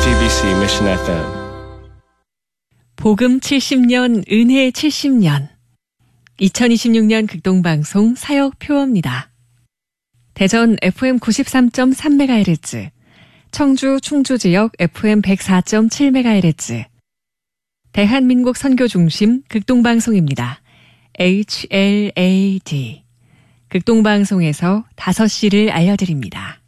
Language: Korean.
GBC Mission FM. 복음 70년, 은혜 70년. 2026년 극동방송 사역표어입니다. 대전 FM 93.3MHz, 청주 충주지역 FM 104.7MHz, 대한민국 선교중심 극동방송입니다. HLAD. 극동방송에서 5시를 알려드립니다.